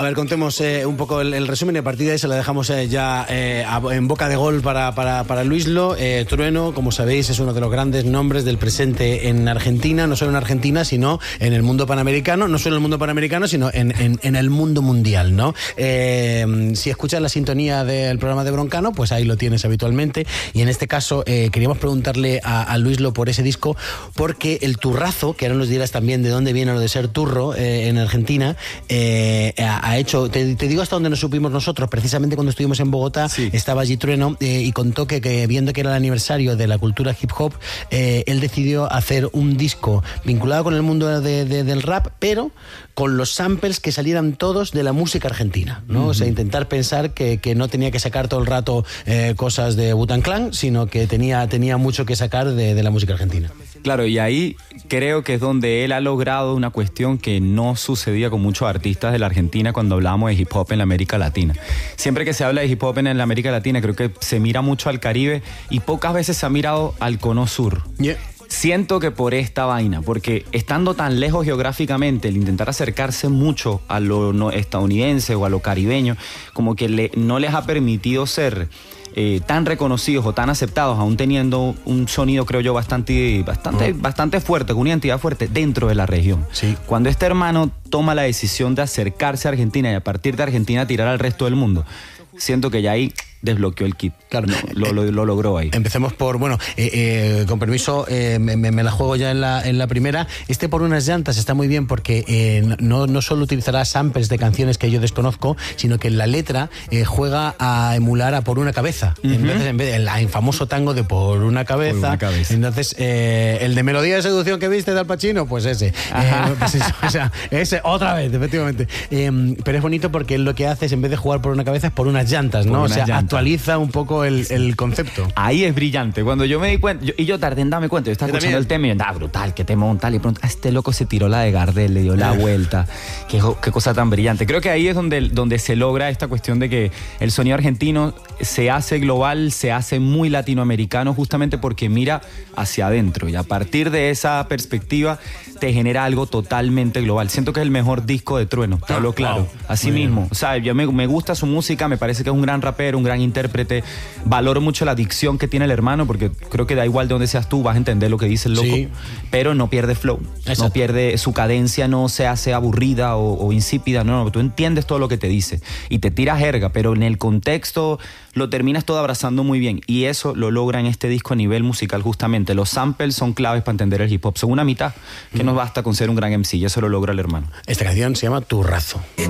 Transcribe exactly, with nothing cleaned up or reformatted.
a ver, contemos eh, un poco el, el resumen y a partir de ahí se la dejamos eh, ya eh, a, en boca de gol para, para, para Luislo. Eh, Trueno, como sabéis, es uno de los grandes nombres del presente en Argentina, no solo en Argentina, sino en el mundo panamericano, no solo en el mundo panamericano, sino en, en, en el mundo mundial, ¿no? Eh, si escuchas la sintonía del programa de Broncano, pues ahí lo tienes habitualmente, y en este caso eh, queríamos preguntarle a, a Luislo por ese disco, porque el turrazo, que ahora nos dirás también de dónde viene lo de ser turro eh, en Argentina, eh, ha, ha hecho, te, te digo hasta donde nos supimos nosotros, precisamente cuando estuvimos en Bogotá, sí. Estaba allí Trueno eh, y contó que, que viendo que era el aniversario de la cultura hip hop, eh, él decidió hacer un disco vinculado con el mundo de, de, del rap, pero con los samples que salieran todos de la música argentina, ¿no? Uh-huh. O sea, intentar pensar que, que no tenía que sacar todo el rato eh, cosas de Wu-Tang Clan, sino que tenía, tenía mucho que sacar de, de la música argentina. Claro, y ahí creo que es donde él ha logrado una cuestión que no sucedía con muchos artistas de la Argentina cuando hablamos de hip hop en la América Latina. Siempre que se habla de hip hop en la América Latina, creo que se mira mucho al Caribe y pocas veces se ha mirado al Cono Sur. Yeah. Siento que por esta vaina, porque estando tan lejos geográficamente, el intentar acercarse mucho a lo no estadounidense o a lo caribeño, como que le, no les ha permitido ser eh, tan reconocidos o tan aceptados, aún teniendo un sonido, creo yo, bastante, bastante, mm. bastante fuerte, con una identidad fuerte dentro de la región. Sí. Cuando este hermano toma la decisión de acercarse a Argentina y a partir de Argentina tirar al resto del mundo, siento que ya ahí desbloqueó el kit. Claro, no, lo, lo, lo logró ahí. Empecemos por, bueno, eh, eh, con permiso, eh, me, me la juego ya en la, en la primera. Este Por unas llantas está muy bien porque eh, no, no solo utilizará samples de canciones que yo desconozco, sino que en la letra eh, juega a emular a Por una cabeza. Uh-huh. Entonces, en vez del el famoso tango de Por una cabeza, por una cabeza. Entonces, eh, el de Melodía de seducción que viste de Al Pacino, pues ese. Eh, pues eso, o sea, ese otra vez, efectivamente. Eh, pero es bonito porque él lo que hace es, en vez de jugar por una cabeza, es por unas llantas, ¿no? Por o sea, llanta. Actualiza un poco el, el concepto. Ahí es brillante. Cuando yo me di cuenta, yo, y yo tardé en darme cuenta, yo estaba yo escuchando también. El tema y yo andaba brutal, que temón, tal, y pronto, a este loco se tiró la de Gardel, le dio la vuelta. Qué, qué cosa tan brillante. Creo que ahí es donde, donde se logra esta cuestión de que el sonido argentino se hace global, se hace muy latinoamericano, justamente porque mira hacia adentro, y a partir de esa perspectiva te genera algo totalmente global. Siento que es el mejor disco de Trueno, te hablo claro. Wow. Así muy mismo. Bien. O sea, yo me, me gusta su música, me parece que es un gran rapero, un gran intérprete. Valoro mucho la dicción que tiene el hermano, porque creo que da igual de dónde seas tú, vas a entender lo que dice el loco. Sí. Pero no pierde flow. Exacto. No pierde, su cadencia no se hace aburrida o, o insípida. No, no, tú entiendes todo lo que te dice y te tira jerga, pero en el contexto lo terminas todo abrazando muy bien, y eso lo logra en este disco a nivel musical. Justamente los samples son claves para entender el hip hop, son una mitad que mm. no basta con ser un gran M C, y eso lo logra el hermano. Esta canción se llama Turrazo.